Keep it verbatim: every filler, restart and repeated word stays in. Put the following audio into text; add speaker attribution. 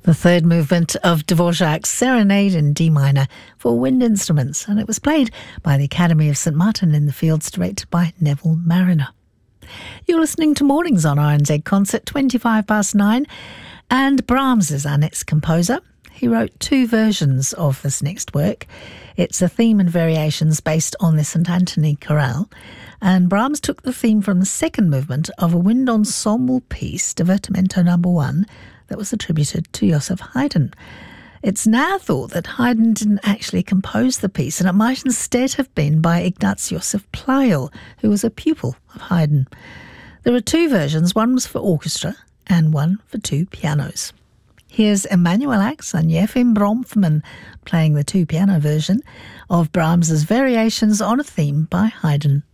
Speaker 1: The third movement of Dvorak's Serenade in D minor for wind instruments, and it was played by the Academy of St Martin in the Fields, directed by Neville Mariner. You're listening to Mornings on R N Z Concert, twenty-five past nine, and Brahms is our next composer. He wrote two versions of this next work. It's a theme and variations based on the Saint Anthony chorale, and Brahms took the theme from the second movement of a wind ensemble piece, Divertimento number one, that was attributed to Joseph Haydn. It's now thought that Haydn didn't actually compose the piece, and it might instead have been by Ignaz Joseph Pleyel, who was a pupil of Haydn. There are two versions, one was for orchestra and one for two pianos. Here's Emanuel Ax and Yefim Bronfman playing the two-piano version of Brahms's Variations on a Theme by Haydn.